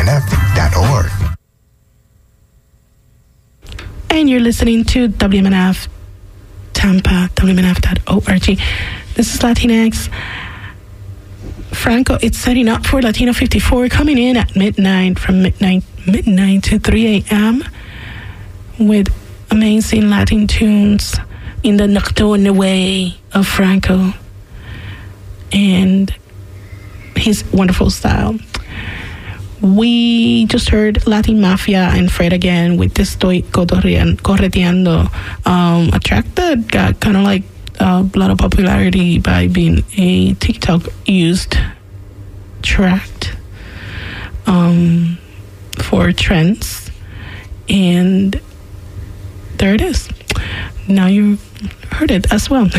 wmnf.org. And you're listening to WMNF Tampa, WMNF.org. This is Latinx. Franco, it's setting up for Latino 54, coming in at midnight, from midnight to 3 a.m. with amazing Latin tunes in the nocturne way of Franco and his wonderful style. We just heard Latin Mafia and Fred again with Te Estoy Correteando, a track that got kind of like a lot of popularity by being a TikTok used track for trends. And there it is. Now you heard it as well.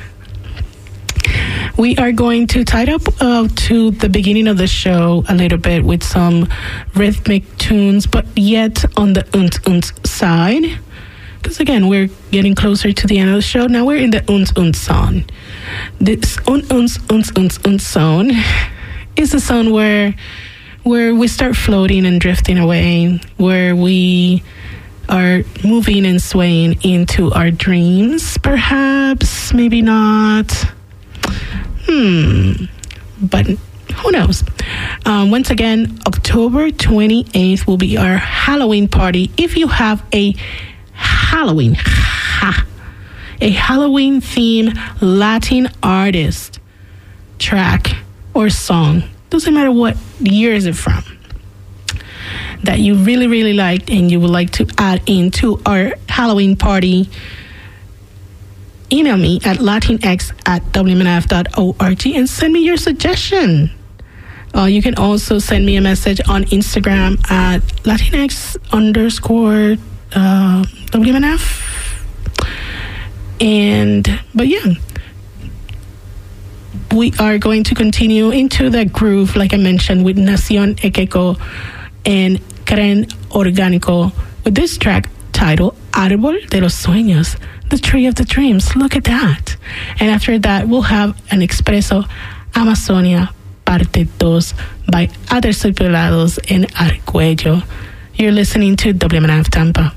We are going to tie it up to the beginning of the show a little bit with some rhythmic tunes, but yet on the uns side. Because again, we're getting closer to the end of the show. Now we're in the uns zone. This uns zone is the zone where we start floating and drifting away, where we are moving and swaying into our dreams, perhaps, maybe not. But who knows? Once again, October 28th will be our Halloween party. If you have a Halloween theme Latin artist track or song, doesn't matter what year is it from, that you really, really liked and you would like to add into our Halloween party, email me at latinx@wmnf.org and send me your suggestion. You can also send me a message on Instagram at latinx_WMNF. But yeah, we are going to continue into the groove, like I mentioned, with Nación Ekeko and Karen Orgánico with this track titled Árbol de los Sueños, the tree of the dreams. Look at that. And after that, we'll have an Expreso Amazonia Parte 2 by Aterciopelados and Argüello. You're listening to WMNF Tampa.